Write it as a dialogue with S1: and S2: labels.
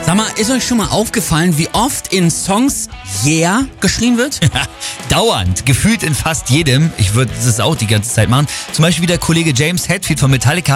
S1: Sag mal, ist euch schon mal aufgefallen, wie oft in Songs Yeah geschrien wird?
S2: Dauernd, gefühlt in fast jedem. Ich würde das auch die ganze Zeit machen. Zum Beispiel wie der Kollege James Hetfield von Metallica